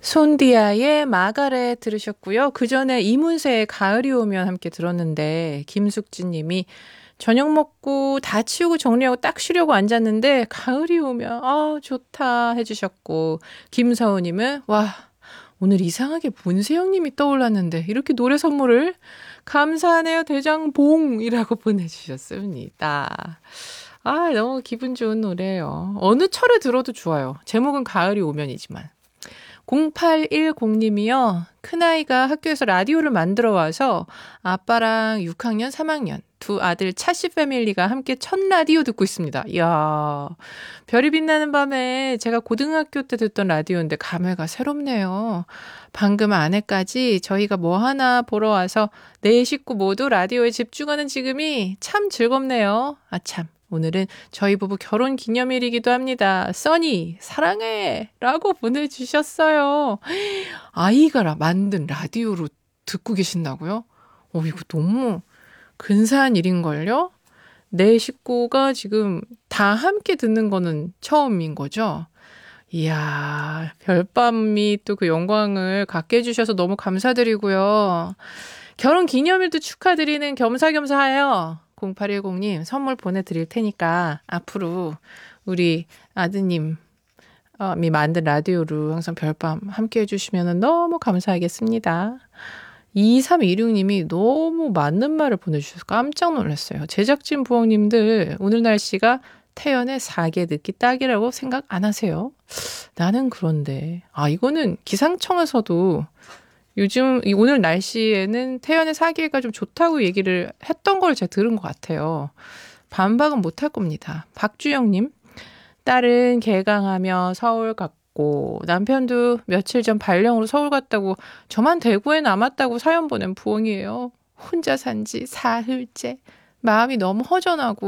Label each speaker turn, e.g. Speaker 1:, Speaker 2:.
Speaker 1: 손디아의 마가렛 들으셨고요. 그 전에 이문세의 가을이 오면 함께 들었는데 김숙진 님이 저녁 먹고 다 치우고 정리하고 딱 쉬려고 앉았는데 가을이 오면 좋다 해주셨고 김서우 님은 와 오늘 이상하게 문세영 님이 떠올랐는데 이렇게 노래 선물을 감사하네요 대장봉이라고 보내주셨습니다. 너무 기분 좋은 노래예요. 어느 철에 들어도 좋아요. 제목은 가을이 오면이지만. 0810님이요. 큰아이가 학교에서 라디오를 만들어 와서 아빠랑 6학년, 3학년 두 아들 차씨 패밀리가 함께 첫 라디오 듣고 있습니다. 이야, 별이 빛나는 밤에 제가 고등학교 때 듣던 라디오인데 감회가 새롭네요. 방금 아내까지 저희가 뭐 하나 보러 와서 네 식구 모두 라디오에 집중하는 지금이 참 즐겁네요. 참. 오늘은 저희 부부 결혼 기념일이기도 합니다. 써니 사랑해 라고 보내주셨어요. 아이가 만든 라디오로 듣고 계신다고요? 이거 너무 근사한 일인걸요? 내 식구가 지금 다 함께 듣는 거는 처음인 거죠? 이야, 별밤이 또 그 영광을 갖게 해주셔서 너무 감사드리고요. 결혼 기념일도 축하드리는 겸사겸사하여 0810님 선물 보내드릴 테니까 앞으로 우리 아드님이 만든 라디오로 항상 별밤 함께 해주시면 너무 감사하겠습니다. 2326님이 너무 맞는 말을 보내주셔서 깜짝 놀랐어요. 제작진 부엌님들 오늘 날씨가 태연의 사계 듣기 딱이라고 생각 안 하세요? 나는 그런데 이거는 기상청에서도 요즘 오늘 날씨에는 태연의 사계가 좀 좋다고 얘기를 했던 걸 제가 들은 것 같아요. 반박은 못할 겁니다. 박주영님, 딸은 개강하며 서울 갔고 남편도 며칠 전 발령으로 서울 갔다고 저만 대구에 남았다고 사연 보낸 부엉이에요. 혼자 산 지 사흘째. 마음이 너무 허전하고